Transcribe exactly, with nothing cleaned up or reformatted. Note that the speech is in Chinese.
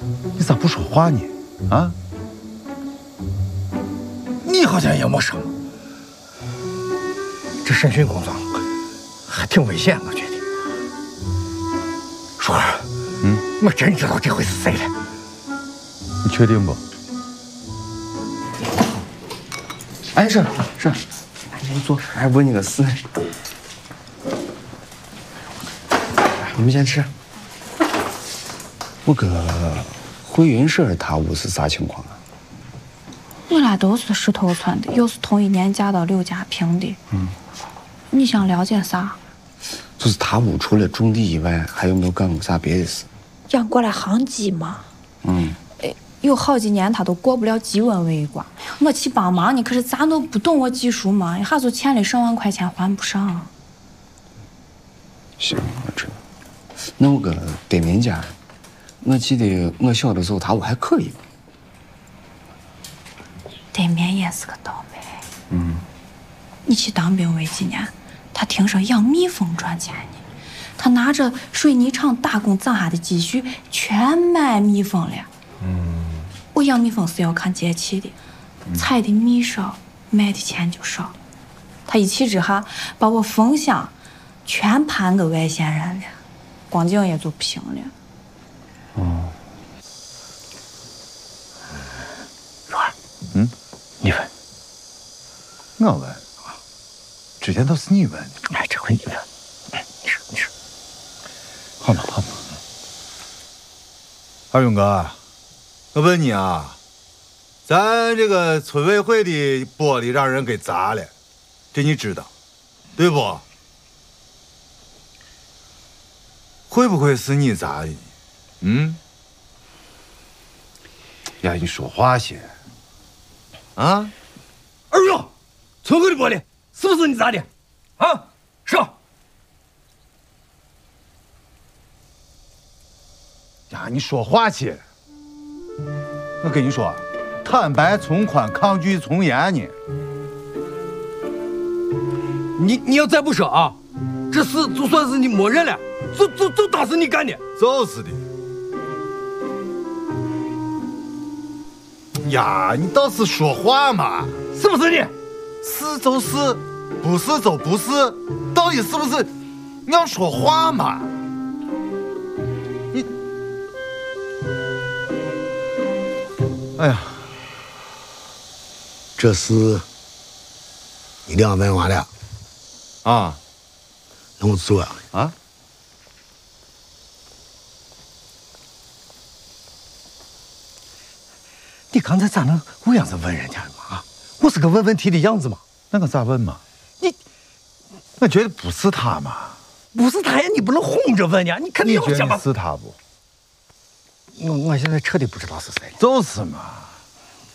你咋不说话呢？啊？ 你好像也没什么。这审讯工作还挺危险，我觉得。叔儿， 嗯， 我真知道这回是谁了。 你确定不？ 哎，是是，哎，你坐，还问你个事呢。我们先吃。我个慧云婶她屋是啥情况啊？ 我俩都是石头村的，又是同一年嫁到刘家坪的。嗯，你想了解啥？ 就是她屋除了种地以外，还有没有干过啥别的事？ 养过来行鸡嘛。 嗯。 有好几年他都过不了鸡瘟这一关，我去帮忙呢，可是咱都不懂我技术嘛，一下就欠了上万块钱还不上。 行，我知道。那我个对面家，我记得我小的时候他屋还可以。 对面也是个倒霉。 嗯。 你去当兵这几年，他听说养蜜蜂赚钱呢，他拿着水泥厂打工攒下的积蓄全买蜜蜂了。嗯。我养蜜蜂是要看节气的，采的蜜少，卖的钱就少。他一气之下把我蜂箱全盘给外县人了，光景也就平了。 哦。 蓉儿， 嗯， 你问， 我问啊，之前都是你问的。 哎，这回你问，哎，你说你说， 好嘛好嘛。二勇哥。我问你啊，咱这个村委会的玻璃让人给砸了，这你知道，对不？会不会是你砸的？嗯？呀，你说话些。啊？ 二勇，村会的玻璃是不是你砸的？啊？是。 呀，你说话些。我跟你说，坦白从宽，抗拒从严呢。 你你要再不说啊，这事就算是你默认了，就就就当是你干的。 就是的。呀，你倒是说话嘛！ 是不是你？ 是就是，不是就不是，到底是不是？你要说话嘛！你，哎呀， 这事一定要问完了啊！ 那我做啊！ 啊！ 你刚才咋能这样子问人家嘛？啊，我是个问问题的样子嘛？ 那个咋问嘛？ 你， 我觉得不是他嘛。 不是他呀，你不能哄着问呀，你肯定要想办法。 是他不？ 我我现在彻底不知道是谁了。 就是嘛。